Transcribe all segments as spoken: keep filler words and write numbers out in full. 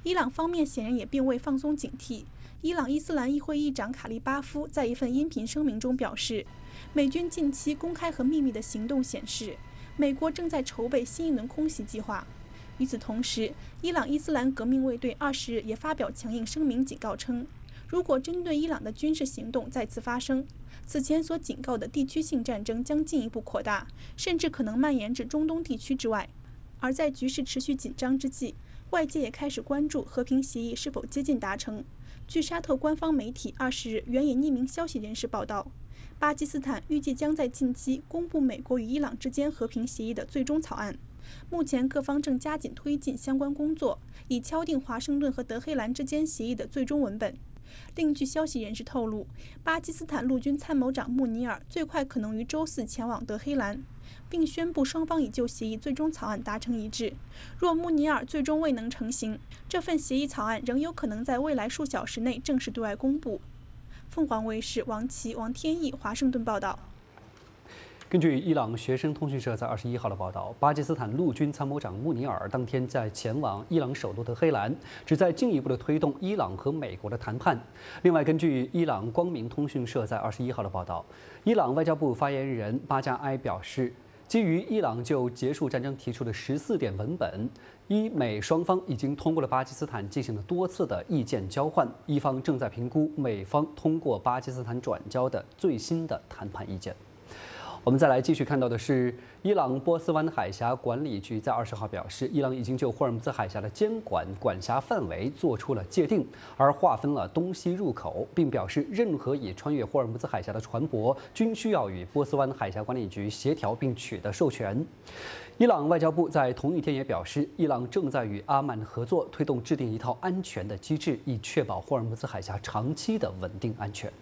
伊朗方面显然也并未放松警惕。伊朗伊斯兰议会议长卡利巴夫在一份音频声明中表示，美军近期公开和秘密的行动显示，美国正在筹备新一轮空袭计划。与此同时，伊朗伊斯兰革命卫队二十日也发表强硬声明，警告称，如果针对伊朗的军事行动再次发生，此前所警告的地区性战争将进一步扩大，甚至可能蔓延至中东地区之外。而在局势持续紧张之际，外界也开始关注和平协议是否接近达成。据沙特官方媒体二十日援引匿名消息人士报道，巴基斯坦预计将在近期公布美国与伊朗之间和平协议的最终草案。目前各方正加紧推进相关工作，以敲定华盛顿和德黑兰之间协议的最终文本。另据消息人士透露，巴基斯坦陆军参谋长穆尼尔最快可能于周四前往德黑兰，并宣布双方已就协议最终草案达成一致。若穆尼尔最终未能成行，这份协议草案仍有可能在未来数小时内正式对外公布。凤凰卫视王琦、王天翼华盛顿报道。 根据伊朗学生通讯社在二十一号的报道，巴基斯坦陆军参谋长穆尼尔当天在前往伊朗首都德黑兰，旨在进一步的推动伊朗和美国的谈判。另外，根据伊朗光明通讯社在二十一号的报道，伊朗外交部发言人巴加埃表示，基于伊朗就结束战争提出的十四点文本，伊美双方已经通过了巴基斯坦进行了多次的意见交换，伊方正在评估美方通过巴基斯坦转交的最新的谈判意见。我们再来继续看到的是，伊朗波斯湾海峡管理局在二十号表示，伊朗已经就霍尔木兹海峡的监管管辖范围做出了界定，而划分了东西入口，并表示任何已穿越霍尔木兹海峡的船舶均需要与波斯湾海峡管理局协调并取得授权。伊朗外交部在同一天也表示，伊朗正在与阿曼合作，推动制定一套安全的机制，以确保霍尔木兹海峡长期的稳定安全。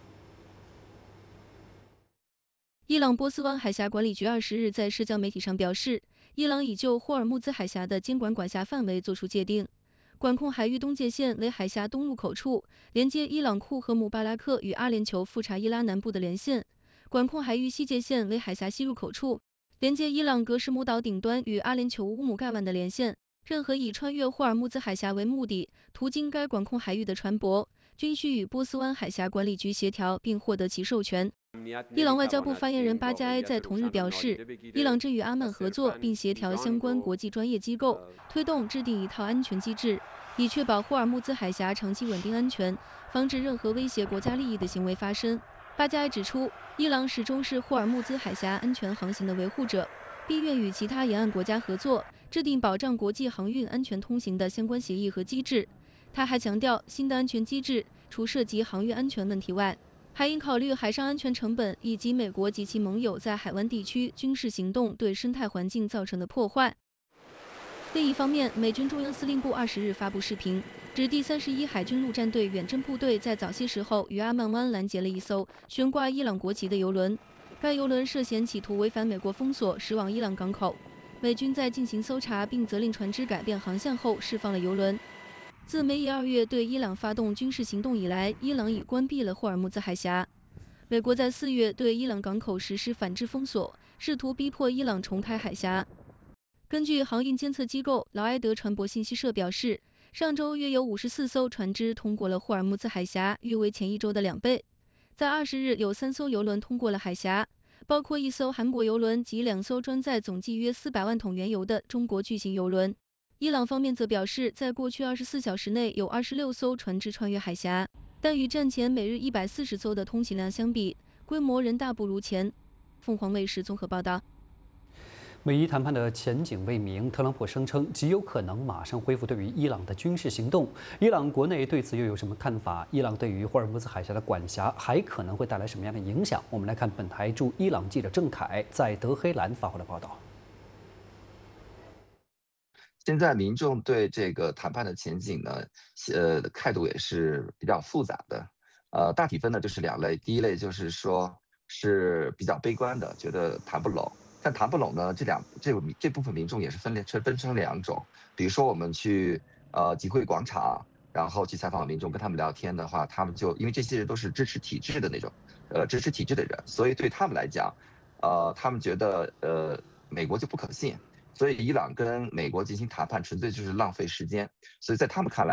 伊朗波斯湾海峡管理局二十日在社交媒体上表示，伊朗已就霍尔木兹海峡的监管管辖范围作出界定，管控海域东界线为海峡东入口处，连接伊朗库和姆巴拉克与阿联酋富查伊拉南部的连线；管控海域西界线为海峡西入口处，连接伊朗格什姆岛顶端与阿联酋乌姆盖万的连线。任何以穿越霍尔木兹海峡为目的途经该管控海域的船舶，均需与波斯湾海峡管理局协调并获得其授权。伊朗外交部发言人巴加埃在同日表示，伊朗正与阿曼合作，并协调相关国际专业机构，推动制定一套安全机制，以确保霍尔木兹海峡长期稳定安全，防止任何威胁国家利益的行为发生。巴加埃指出，伊朗始终是霍尔木兹海峡安全航行的维护者，并愿与其他沿岸国家合作，制定保障国际航运安全通行的相关协议和机制。他还强调，新的安全机制除涉及航运安全问题外，还应考虑海上安全成本以及美国及其盟友在海湾地区军事行动对生态环境造成的破坏。另一方面，美军中央司令部二十日发布视频，指第三十一海军陆战队远征部队在早些时候于阿曼湾拦截了一艘悬挂伊朗国旗的油轮，该油轮涉嫌企图违反美国封锁，驶往伊朗港口。美军在进行搜查并责令船只改变航向后，释放了油轮。自美以二月对伊朗发动军事行动以来，伊朗已关闭了霍尔木兹海峡。美国在四月对伊朗港口实施反制封锁，试图逼迫伊朗重开海峡。根据航运监测机构劳埃德船舶信息社表示，上周约有五十四艘船只通过了霍尔木兹海峡，约为前一周的两倍。在二十日，有三艘油轮通过了海峡，包括一艘韩国油轮及两艘装载总计约四百万桶原油的中国巨型油轮。伊朗方面则表示，在过去二十四小时内有二十六艘船只穿越海峡，但与战前每日一百四十艘的通行量相比，规模仍大不如前。凤凰卫视综合报道。 美伊谈判的前景未明，特朗普声称极有可能马上恢复对于伊朗的军事行动。伊朗国内对此又有什么看法？伊朗对于霍尔木兹海峡的管辖还可能会带来什么样的影响？我们来看本台驻伊朗记者郑凯在德黑兰发回的报道。 现在民众对这个谈判的前景呢，呃，态度也是比较复杂的。呃，大体分呢就是两类，第一类就是说是比较悲观的，觉得谈不拢。但谈不拢呢，这两这这部分民众也是分裂成分成两种。比如说我们去呃集会广场，然后去采访民众，跟他们聊天的话，他们就因为这些人都是支持体制的那种，呃，支持体制的人，所以对他们来讲，呃，他们觉得呃美国就不可信。所以伊朗跟美国进行谈判，纯粹就是浪费时间。所以在他们看来，